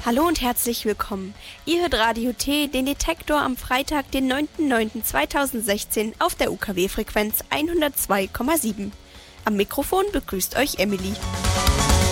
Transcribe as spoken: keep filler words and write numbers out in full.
Hallo und herzlich willkommen. Ihr hört Radio T, den Detektor am Freitag, den neunten neunten zweitausendsechzehn auf der U K W-Frequenz hundertzwei Komma sieben. Am Mikrofon begrüßt euch Emily.